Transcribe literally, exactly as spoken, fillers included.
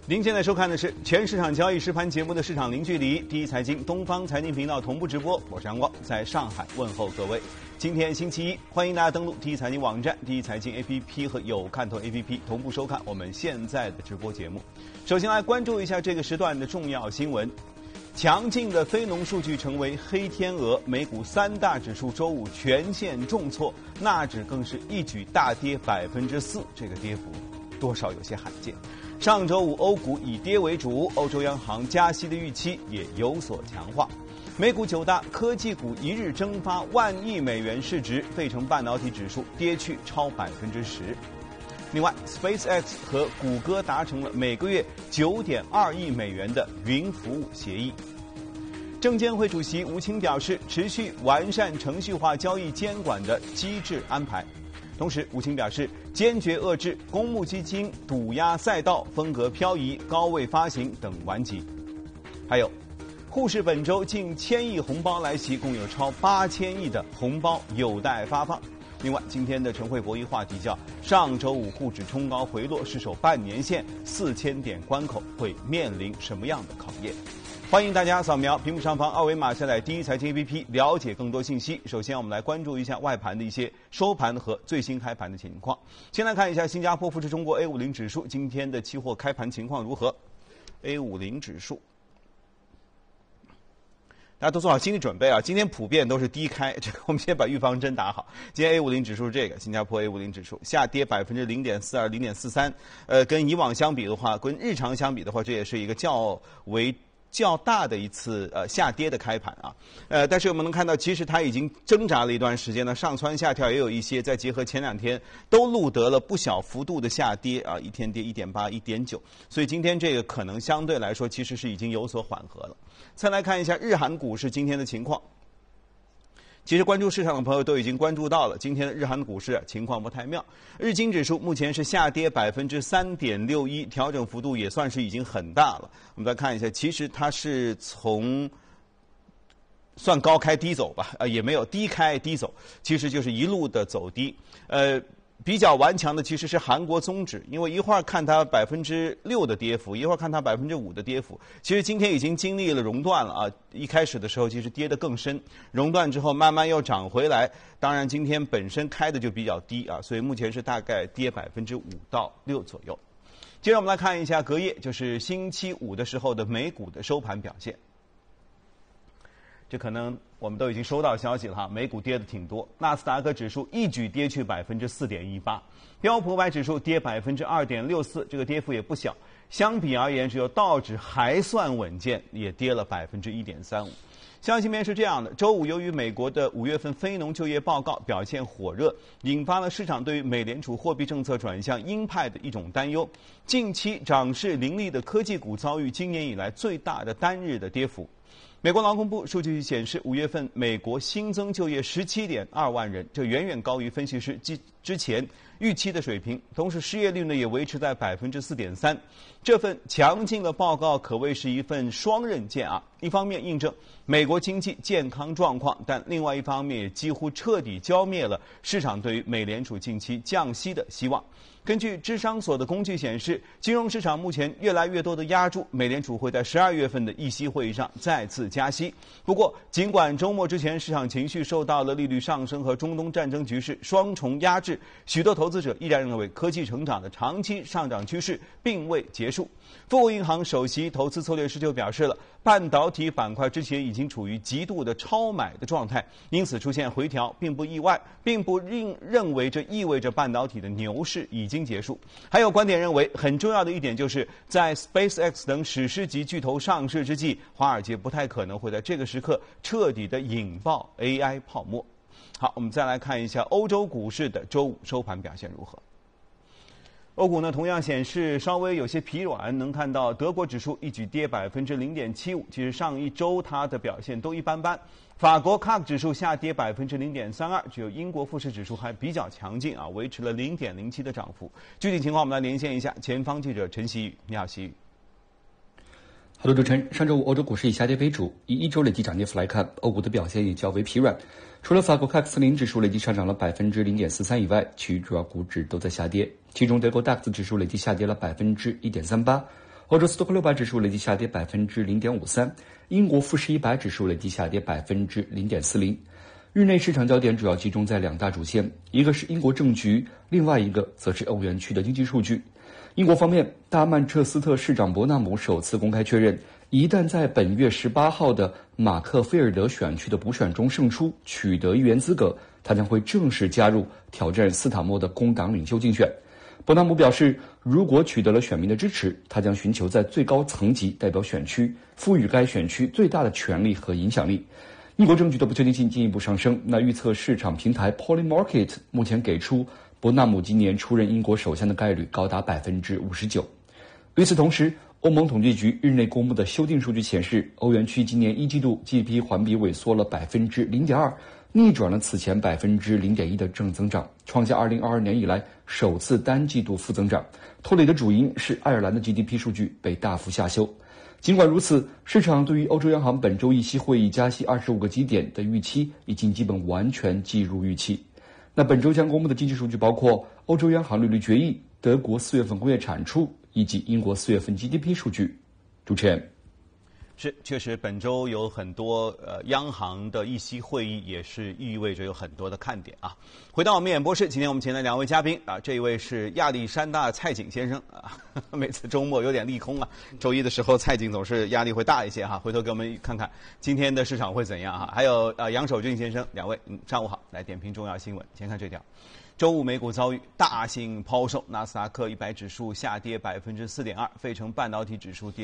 您现在收看的是全市场交易实盘节目的市场零距离，第一财经东方财经频道同步直播，我是阳光，在上海问候各位。今天星期一，欢迎大家登录第一财经网站、第一财经 A P P 和有看头 A P P 同步收看我们现在的直播节目。首先来关注一下这个时段的重要新闻。强劲的非农数据成为黑天鹅，美股三大指数周五全线重挫，纳指更是一举大跌百分之四，这个跌幅多少有些罕见。上周五欧股以跌为主，欧洲央行加息的预期也有所强化。美股九大科技股一日蒸发万亿美元市值，费城半导体指数跌去超百分之十。另外 ，SpaceX 和谷歌达成了每个月九点二亿美元的云服务协议。证监会主席吴清表示，持续完善程序化交易监管的机制安排。同时，吴清表示，坚决遏制公募基金赌压赛道、风格漂移、高位发行等顽疾。还有，沪市本周近千亿红包来袭，共有超八千亿的红包有待发放。另外，今天的晨会博弈话题叫上周五沪指冲高回落，失守半年线四千点关口，会面临什么样的考验？欢迎大家扫描屏幕上方二维码，下载第一财经 A P P 了解更多信息。首先，我们来关注一下外盘的一些收盘和最新开盘的情况。先来看一下新加坡富时中国 A 五十 指数今天的期货开盘情况如何 ？A 五十 指数。大家都做好心理准备啊！今天普遍都是低开，这个我们先把预防针打好。今天 A 五十 指数是这个，新加坡 A 五十 指数下跌百分之零点四二、零点四三。呃，跟以往相比的话，跟日常相比的话，这也是一个较为较大的一次呃下跌的开盘啊。呃，但是我们能看到，其实它已经挣扎了一段时间呢，上蹿下跳，也有一些再结合前两天都录得了不小幅度的下跌啊，一天跌 一点八、一点九，所以今天这个可能相对来说其实是已经有所缓和了。再来看一下日韩股市今天的情况。其实关注市场的朋友都已经关注到了，今天的日韩股市、啊、情况不太妙。日经指数目前是下跌百分之三点六一，调整幅度也算是已经很大了。我们再看一下，其实它是从算高开低走吧，呃，也没有低开低走，其实就是一路的走低。呃。比较顽强的其实是韩国综指，因为一会儿看它百分之六的跌幅，一会儿看它百分之五的跌幅。其实今天已经经历了熔断了啊，一开始的时候其实跌得更深，熔断之后慢慢又涨回来。当然今天本身开的就比较低啊，所以目前是大概跌百分之五到六左右。接着我们来看一下隔夜，就是星期五的时候的美股的收盘表现。这可能我们都已经收到消息了哈，美股跌的挺多，纳斯达克指数一举跌去百分之四点一八，标普五百指数跌百分之二点六四，这个跌幅也不小。相比而言，只有道指还算稳健，也跌了百分之一点三五。消息面是这样的，周五由于美国的五月份非农就业报告表现火热，引发了市场对于美联储货币政策转向鹰派的一种担忧。近期涨势凌厉的科技股遭遇今年以来最大的单日的跌幅。美国劳工部数据显示，五月份美国新增就业 十七点二万人，这远远高于分析师之前预期的水平。同时，失业率呢也维持在百分之四点三。这份强劲的报告可谓是一份双刃剑啊！一方面印证美国经济健康状况，但另外一方面也几乎彻底浇灭了市场对于美联储近期降息的希望。根据芝商所的工具显示，金融市场目前越来越多的压住美联储会在十二月份的议息会议上再次加息。不过，尽管周末之前市场情绪受到了利率上升和中东战争局势双重压制，许多投资者依然认为科技成长的长期上涨趋势并未结束。富国银行首席投资策略师就表示了，半导体板块之前已经处于极度的超买的状态，因此出现回调并不意外，并不认认为这意味着半导体的牛市已经结束。还有观点认为，很重要的一点就是在 SpaceX 等史诗级巨头上市之际，华尔街不太可能会在这个时刻彻底的引爆 A I 泡沫。好，我们再来看一下欧洲股市的周五收盘表现如何。欧股呢同样显示稍微有些疲软，能看到德国指数一举跌百分之零点七五，其实上一周它的表现都一般般。法国 C A C 指数下跌百分之零点三二，只有英国富时指数还比较强劲啊，维持了零点零七的涨幅。具体情况我们来连线一下前方记者陈曦宇，你好，曦宇。 好的，主持人，上周五欧洲股市以下跌为主，以一周累计涨跌幅来看，欧股的表现也较为疲软。除了法国 C A C 四十指数累计上涨了百分之零点四三以外，其余主要股指都在下跌。其中德国 D A X 指数累计下跌了百分之一点三八， 欧洲斯托克六百指数累计下跌百分之零点五三，英国富时一百指数累计下跌百分之零点四零。日内市场焦点主要集中在两大主线，一个是英国政局，另外一个则是欧元区的经济数据。英国方面，大曼彻斯特市长伯纳姆首次公开确认，一旦在本月十八号的马克菲尔德选区的补选中胜出，取得议员资格，他将会正式加入挑战斯塔默的工党领袖竞选。伯纳姆表示，如果取得了选民的支持，他将寻求在最高层级代表选区，赋予该选区最大的权力和影响力。英国政局的不确定性进一步上升，那预测市场平台 Polymarket 目前给出伯纳姆今年出任英国首相的概率高达百分之五十九。与此同时，欧盟统计局日内公布的修订数据显示，欧元区今年一季度 G D P 环比萎缩了百分之零点二，逆转了此前百分之零点一的正增长，创下二零二二年以来首次单季度负增长。拖累的主因是爱尔兰的 G D P 数据被大幅下修。尽管如此，市场对于欧洲央行本周议息会议加息二十五个基点的预期已经基本完全计入预期。那本周将公布的经济数据包括欧洲央行利率决议、德国四月份工业产出以及英国四月份 G D P 数据。主持人。 是，确实本周有很多呃央行的议息会议，也是意味着有很多的看点啊。回到我们演播室，今天我们请来两位嘉宾啊，这一位是亚历山大蔡景先生啊，呵呵每次周末有点利空啊，周一的时候蔡景总是压力会大一些哈，回头给我们看看今天的市场会怎样哈。还有呃杨守俊先生，两位嗯上午好，来点评重要新闻。先看这条。周五美股遭遇大型抛售，纳斯达克一百指数下跌百分之四点二，费城半导体指数跌